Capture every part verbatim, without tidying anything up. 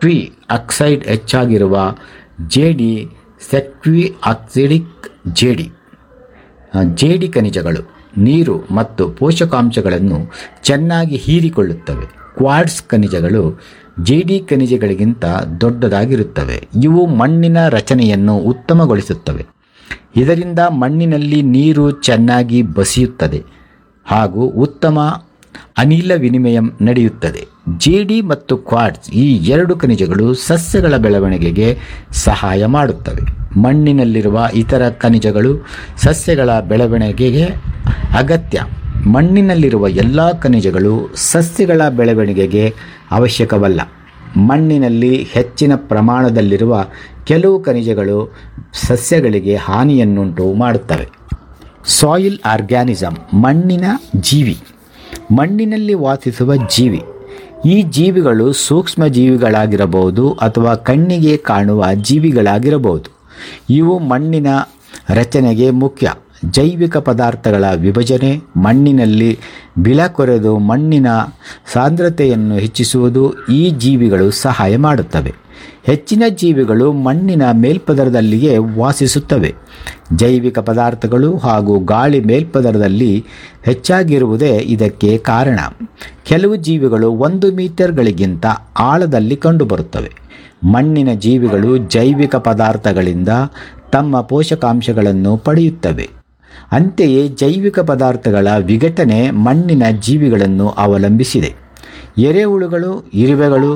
ಸೆಕ್ವಿ oxide ಹೆಚ್ಚಾಗಿರುವ ಜೇಡಿ ಸೆಕ್ವಿ ಆಕ್ಸಿಡಿಕ್ ಜೇಡಿ ಜೇಡಿ ಖನಿಜಗಳು ನೀರು ಮತ್ತು ಪೋಷಕಾಂಶಗಳನ್ನು ಚೆನ್ನಾಗಿ ಹೀರಿಕೊಳ್ಳುತ್ತವೆ. ಕ್ವಾರ್ಟ್ಸ್ ಖನಿಜಗಳು ಜೇಡಿ ಖನಿಜಗಳಿಗಿಂತ ದೊಡ್ಡದಾಗಿರುತ್ತವೆ. ಇವು ಮಣ್ಣಿನ ರಚನೆಯನ್ನು ಉತ್ತಮಗೊಳಿಸುತ್ತವೆ. ಇದರಿಂದ ಮಣ್ಣಿನಲ್ಲಿ ನೀರು ಚೆನ್ನಾಗಿ ಬಸಿಯುತ್ತದೆ ಹಾಗೂ ಉತ್ತಮ ಅನಿಲ ವಿನಿಮಯ ನಡೆಯುತ್ತದೆ. ಜೇಡಿ ಮತ್ತು ಕ್ವಾರ್ಟ್ಸ್ ಈ ಎರಡು ಖನಿಜಗಳು ಸಸ್ಯಗಳ ಬೆಳವಣಿಗೆಗೆ ಸಹಾಯ ಮಾಡುತ್ತವೆ. ಮಣ್ಣಿನಲ್ಲಿರುವ ಇತರ ಖನಿಜಗಳು ಸಸ್ಯಗಳ ಬೆಳವಣಿಗೆಗೆ ಅಗತ್ಯ. ಮಣ್ಣಿನಲ್ಲಿರುವ ಎಲ್ಲ ಖನಿಜಗಳು ಸಸ್ಯಗಳ ಬೆಳವಣಿಗೆಗೆ ಅವಶ್ಯಕವಲ್ಲ. ಮಣ್ಣಿನಲ್ಲಿ ಹೆಚ್ಚಿನ ಪ್ರಮಾಣದಲ್ಲಿರುವ ಕೆಲವು ಖನಿಜಗಳು ಸಸ್ಯಗಳಿಗೆ ಹಾನಿಯನ್ನುಂಟು ಮಾಡುತ್ತವೆ. ಸಾಯಿಲ್ ಆರ್ಗ್ಯಾನಿಸಮ್ ಮಣ್ಣಿನ ಜೀವಿ. ಮಣ್ಣಿನಲ್ಲಿ ವಾಸಿಸುವ ಜೀವಿ. ಈ ಜೀವಿಗಳು ಸೂಕ್ಷ್ಮ ಜೀವಿಗಳಾಗಿರಬಹುದು ಅಥವಾ ಕಣ್ಣಿಗೆ ಕಾಣುವ ಜೀವಿಗಳಾಗಿರಬಹುದು. ಇವು ಮಣ್ಣಿನ ರಚನೆಗೆ ಮುಖ್ಯ. ಜೈವಿಕ ಪದಾರ್ಥಗಳ ವಿಭಜನೆ, ಮಣ್ಣಿನಲ್ಲಿ ಬಿಳ ಕೊರೆದು ಮಣ್ಣಿನ ಸಾಂದ್ರತೆಯನ್ನು ಹೆಚ್ಚಿಸುವುದು ಈ ಜೀವಿಗಳು ಸಹಾಯ ಮಾಡುತ್ತವೆ. ಹೆಚ್ಚಿನ ಜೀವಿಗಳು ಮಣ್ಣಿನ ಮೇಲ್ಪದರದಲ್ಲಿಯೇ ವಾಸಿಸುತ್ತವೆ. ಜೈವಿಕ ಪದಾರ್ಥಗಳು ಹಾಗೂ ಗಾಳಿ ಮೇಲ್ಪದರದಲ್ಲಿ ಹೆಚ್ಚಾಗಿರುವುದೇ ಇದಕ್ಕೆ ಕಾರಣ. ಕೆಲವು ಜೀವಿಗಳು ಒಂದು ಮೀಟರ್ಗಳಿಗಿಂತ ಆಳದಲ್ಲಿ ಕಂಡುಬರುತ್ತವೆ. ಮಣ್ಣಿನ ಜೀವಿಗಳು ಜೈವಿಕ ಪದಾರ್ಥಗಳಿಂದ ತಮ್ಮ ಪೋಷಕಾಂಶಗಳನ್ನು ಪಡೆಯುತ್ತವೆ. ಅಂತೆಯೇ ಜೈವಿಕ ಪದಾರ್ಥಗಳ ವಿಘಟನೆ ಮಣ್ಣಿನ ಜೀವಿಗಳನ್ನು ಅವಲಂಬಿಸಿದೆ. ಎರೆಹುಳುಗಳು, ಇರುವೆಗಳು,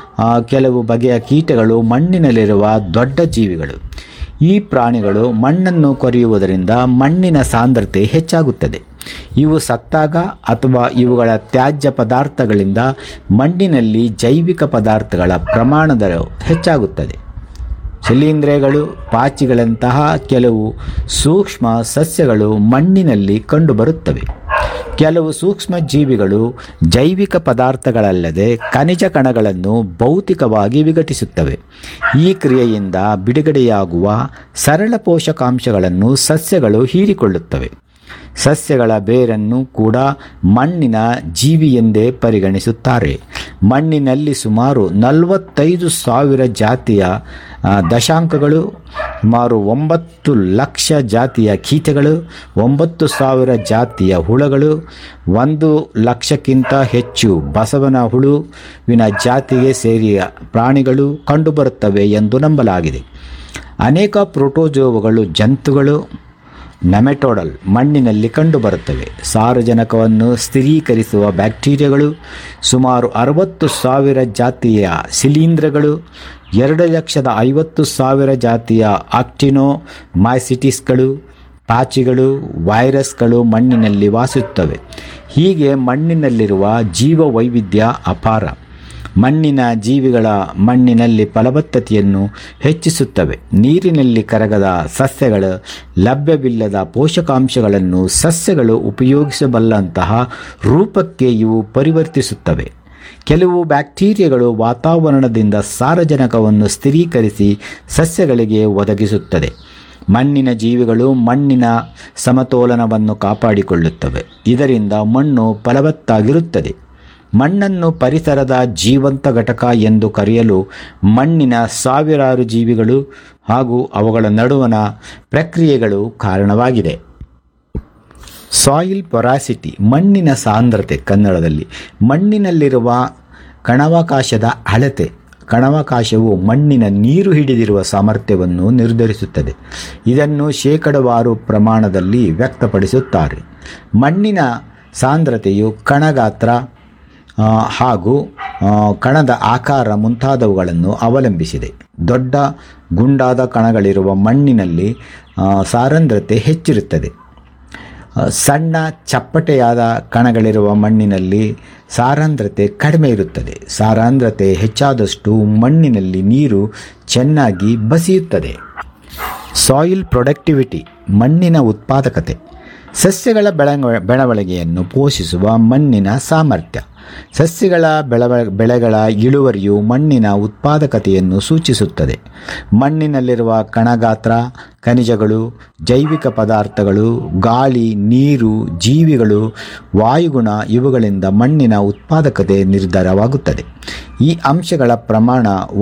ಕೆಲವು ಬಗೆಯ ಕೀಟಗಳು ಮಣ್ಣಿನಲ್ಲಿರುವ ದೊಡ್ಡ ಜೀವಿಗಳು. ಈ ಪ್ರಾಣಿಗಳು ಮಣ್ಣನ್ನು ಕೊರೆಯುವುದರಿಂದ ಮಣ್ಣಿನ ಸಾಂದ್ರತೆ ಹೆಚ್ಚಾಗುತ್ತದೆ. ಇವು ಸತ್ತಾಗ ಅಥವಾ ಇವುಗಳ ತ್ಯಾಜ್ಯ ಪದಾರ್ಥಗಳಿಂದ ಮಣ್ಣಿನಲ್ಲಿ ಜೈವಿಕ ಪದಾರ್ಥಗಳ ಪ್ರಮಾಣದ ಹೆಚ್ಚಾಗುತ್ತದೆ. ಶಿಲೀಂಧ್ರಗಳು, ಪಾಚಿಗಳಂತಹ ಕೆಲವು ಸೂಕ್ಷ್ಮ ಸಸ್ಯಗಳು ಮಣ್ಣಿನಲ್ಲಿ ಕಂಡುಬರುತ್ತವೆ. ಕೆಲವು ಸೂಕ್ಷ್ಮ ಜೀವಿಗಳು ಜೈವಿಕ ಪದಾರ್ಥಗಳಲ್ಲದೆ ಖನಿಜ ಕಣಗಳನ್ನು ಭೌತಿಕವಾಗಿ ವಿಘಟಿಸುತ್ತವೆ. ಈ ಕ್ರಿಯೆಯಿಂದ ಬಿಡುಗಡೆಯಾಗುವ ಸರಳ ಪೋಷಕಾಂಶಗಳನ್ನು ಸಸ್ಯಗಳು ಹೀರಿಕೊಳ್ಳುತ್ತವೆ. ಸಸ್ಯಗಳ ಬೇರನ್ನು ಕೂಡ ಮಣ್ಣಿನ ಜೀವಿ ಎಂದೇ ಪರಿಗಣಿಸುತ್ತಾರೆ. ಮಣ್ಣಿನಲ್ಲಿ ಸುಮಾರು ನಲವತ್ತೈದು ಸಾವಿರ ಜಾತಿಯ ದಶಾಂಕಗಳು, ಸುಮಾರು ಒಂಬತ್ತು ಲಕ್ಷ ಜಾತಿಯ ಕೀಟಗಳು, ಒಂಬತ್ತು ಸಾವಿರ ಜಾತಿಯ ಹುಳಗಳು, ಒಂದು ಲಕ್ಷಕ್ಕಿಂತ ಹೆಚ್ಚು ಬಸವನ ಹುಳುವಿನ ಜಾತಿಗೆ ಸೇರಿದ ಪ್ರಾಣಿಗಳು ಕಂಡುಬರುತ್ತವೆ ಎಂದು ನಂಬಲಾಗಿದೆ. ಅನೇಕ ಪ್ರೋಟೋಜೋವಗಳು, ಜಂತುಗಳು, ನೆಮೆಟೋಡಲ್ ಮಣ್ಣಿನಲ್ಲಿ ಕಂಡುಬರುತ್ತವೆ. ಸಾರಜನಕವನ್ನು ಸ್ಥಿರೀಕರಿಸುವ ಬ್ಯಾಕ್ಟೀರಿಯಾಗಳು, ಸುಮಾರು ಅರವತ್ತು ಸಾವಿರ ಜಾತಿಯ ಶಿಲೀಂಧ್ರಗಳು, ಎರಡು ಲಕ್ಷದ ಐವತ್ತು ಸಾವಿರ ಜಾತಿಯ ಆಕ್ಟಿನೋಮೈಸಿಟಿಸ್ಗಳು, ಪಾಚಿಗಳು, ವೈರಸ್ಗಳು ಮಣ್ಣಿನಲ್ಲಿ ವಾಸಿಸುತ್ತವೆ. ಹೀಗೆ ಮಣ್ಣಿನಲ್ಲಿರುವ ಜೀವ ವೈವಿಧ್ಯ ಅಪಾರ. ಮಣ್ಣಿನ ಜೀವಿಗಳ ಮಣ್ಣಿನಲ್ಲಿ ಫಲವತ್ತತೆಯನ್ನು ಹೆಚ್ಚಿಸುತ್ತವೆ. ನೀರಿನಲ್ಲಿ ಕರಗದ ಸಸ್ಯಗಳು ಲಭ್ಯವಿಲ್ಲದ ಪೋಷಕಾಂಶಗಳನ್ನು ಸಸ್ಯಗಳು ಉಪಯೋಗಿಸಬಲ್ಲಂತಹ ರೂಪಕ್ಕೆ ಇವು ಪರಿವರ್ತಿಸುತ್ತವೆ. ಕೆಲವು ಬ್ಯಾಕ್ಟೀರಿಯಾಗಳು ವಾತಾವರಣದಿಂದ ಸಾರಜನಕವನ್ನು ಸ್ಥಿರೀಕರಿಸಿ ಸಸ್ಯಗಳಿಗೆ ಒದಗಿಸುತ್ತದೆ. ಮಣ್ಣಿನ ಜೀವಿಗಳು ಮಣ್ಣಿನ ಸಮತೋಲನವನ್ನು ಕಾಪಾಡಿಕೊಳ್ಳುತ್ತವೆ. ಇದರಿಂದ ಮಣ್ಣು ಫಲವತ್ತಾಗಿರುತ್ತದೆ. ಮಣ್ಣನ್ನು ಪರಿಸರದ ಜೀವಂತ ಘಟಕ ಎಂದು ಕರೆಯಲು ಮಣ್ಣಿನ ಸಾವಿರಾರು ಜೀವಿಗಳು ಹಾಗೂ ಅವುಗಳ ನಡುವಣ ಪ್ರಕ್ರಿಯೆಗಳು ಕಾರಣವಾಗಿದೆ. ಸಾಯಿಲ್ ಪೊರಾಸಿಟಿ ಮಣ್ಣಿನ ಸಾಂದ್ರತೆ. ಕನ್ನಡದಲ್ಲಿ ಮಣ್ಣಿನಲ್ಲಿರುವ ಕಣಾವಕಾಶದ ಅಳತೆ. ಕಣಾವಕಾಶವು ಮಣ್ಣಿನ ನೀರು ಹಿಡಿದಿರುವ ಸಾಮರ್ಥ್ಯವನ್ನು ನಿರ್ಧರಿಸುತ್ತದೆ. ಇದನ್ನು ಶೇಕಡಾವಾರು ಪ್ರಮಾಣದಲ್ಲಿ ವ್ಯಕ್ತಪಡಿಸುತ್ತಾರೆ. ಮಣ್ಣಿನ ಸಾಂದ್ರತೆಯು ಕಣಗಾತ್ರ ಹಾಗೂ ಕಣದ ಆಕಾರ ಮುಂತಾದವುಗಳನ್ನು ಅವಲಂಬಿಸಿದೆ. ದೊಡ್ಡ ಗುಂಡಾದ ಕಣಗಳಿರುವ ಮಣ್ಣಿನಲ್ಲಿ ಸಾಂದ್ರತೆ ಹೆಚ್ಚಿರುತ್ತದೆ. ಸಣ್ಣ ಚಪ್ಪಟೆಯಾದ ಕಣಗಳಿರುವ ಮಣ್ಣಿನಲ್ಲಿ ಸಾಂದ್ರತೆ ಕಡಿಮೆ ಇರುತ್ತದೆ. ಸಾಂದ್ರತೆ ಹೆಚ್ಚಾದಷ್ಟು ಮಣ್ಣಿನಲ್ಲಿ ನೀರು ಚೆನ್ನಾಗಿ ಬಸಿಯುತ್ತದೆ. ಸಾಯಿಲ್ ಪ್ರೊಡಕ್ಟಿವಿಟಿ ಮಣ್ಣಿನ ಉತ್ಪಾದಕತೆ. ಸಸ್ಯಗಳ ಬೆಳವ ಬೆಳವಣಿಗೆಯನ್ನು ಪೋಷಿಸುವ ಮಣ್ಣಿನ ಸಾಮರ್ಥ್ಯ. ಸಸ್ಯಗಳ ಬೆಳವ ಬೆಳೆಗಳ ಇಳುವರಿಯು ಮಣ್ಣಿನ ಉತ್ಪಾದಕತೆಯನ್ನು ಸೂಚಿಸುತ್ತದೆ. ಮಣ್ಣಿನಲ್ಲಿರುವ ಕಣಗಾತ್ರ, ಖನಿಜಗಳು, ಜೈವಿಕ ಪದಾರ್ಥಗಳು, ಗಾಳಿ, ನೀರು, ಜೀವಿಗಳು, ವಾಯುಗುಣ ಇವುಗಳಿಂದ ಮಣ್ಣಿನ ಉತ್ಪಾದಕತೆ ನಿರ್ಧಾರವಾಗುತ್ತದೆ. ಈ ಅಂಶಗಳ ಪ್ರಮಾಣ